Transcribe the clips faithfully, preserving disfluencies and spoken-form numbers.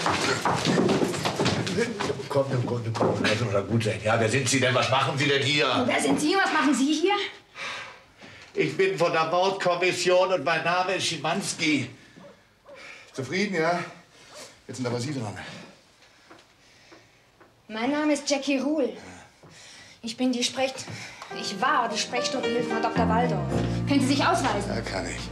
Komm, komm, komm, komm, lass uns mal gut sein. Ja, wer sind Sie denn? Was machen Sie denn hier? Und wer sind Sie? Was machen Sie hier? Ich bin von der Mordkommission und mein Name ist Schimanski. Zufrieden, ja? Jetzt sind aber Sie dran. Mein Name ist Jackie Ruhl. Ich bin die Sprech... Ich war die Sprechstundenhilfe von Doktor Waldorf. Können Sie sich ausweisen? Ja, kann ich.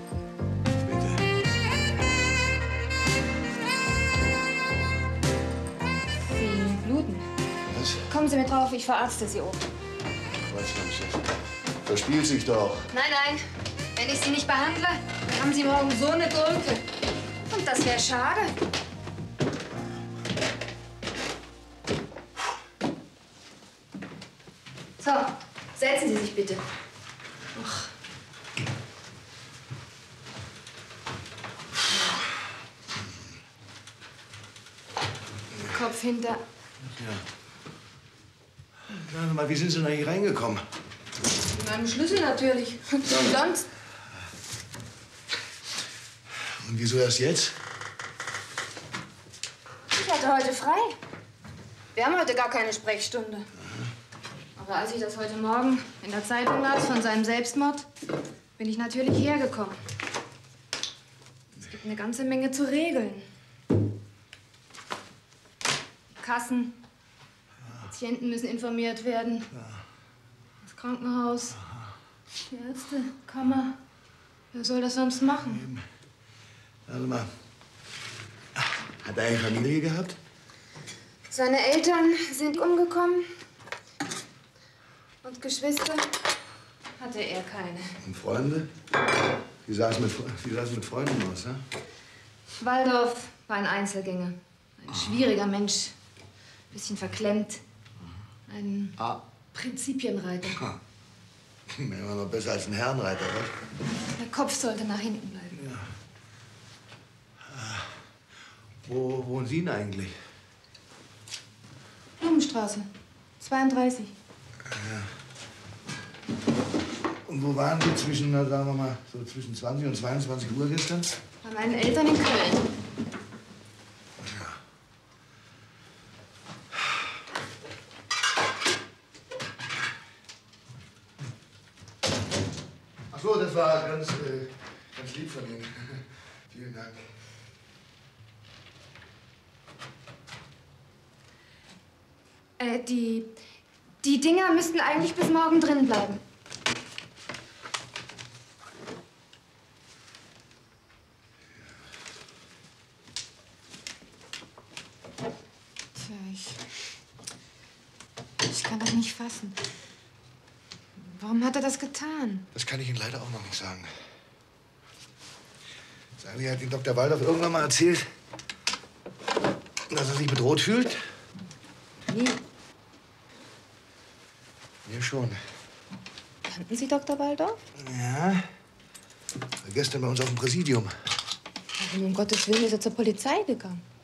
Sie bluten. Was? Kommen Sie mit drauf, ich verarzte Sie oben. Quatsch, mein Chef. Verspielt sich doch. Nein, nein. Wenn ich Sie nicht behandle, dann haben Sie morgen so eine Gurke. Und das wäre schade. So, setzen Sie sich bitte. Ach. Kopf hinter. Ja. Sagen Sie mal, wie sind Sie denn hier reingekommen? Mit meinem Schlüssel natürlich. Und sonst? Und wieso erst jetzt? Ich hatte heute frei. Wir haben heute gar keine Sprechstunde. Aber als ich das heute Morgen in der Zeitung las von seinem Selbstmord, bin ich natürlich hergekommen. Es gibt eine ganze Menge zu regeln. Kassen, Patienten müssen informiert werden. Das Krankenhaus, die Ärzte, Kammer. Wer soll das sonst machen? Warte mal. Hat er eine Familie gehabt? Seine Eltern sind umgekommen. Und Geschwister hatte er keine. Und Freunde? Wie sah es mit, wie sah es mit Freunden aus, ne? Waldorf war ein Einzelgänger. Ein schwieriger Mensch. Bisschen verklemmt. Ein ah. Prinzipienreiter. Ha. Immer noch besser als ein Herrenreiter, was? Der Kopf sollte nach hinten bleiben. Ja. Wo wohnen Sie denn eigentlich? Blumenstraße, zweiunddreißig. Ja. Und wo waren Sie zwischen, na, sagen wir mal, so zwischen zwanzig und zweiundzwanzig Uhr gestern? Bei meinen Eltern in Köln. Ja. Ach so, das war ganz, äh, ganz lieb von Ihnen. Vielen Dank. Äh, die, die Dinger müssten eigentlich bis morgen drin bleiben. Tja, ich... Ich kann das nicht fassen. Warum hat er das getan? Das kann ich Ihnen leider auch noch nicht sagen. Sagen Sie, hat Ihnen Doktor Waldorf irgendwann mal erzählt, dass er sich bedroht fühlt? Nie. Mir schon. Kannten Sie Doktor Waldorf? Ja. War gestern bei uns auf dem Präsidium. Warum um Gottes Willen ist er zur Polizei gegangen?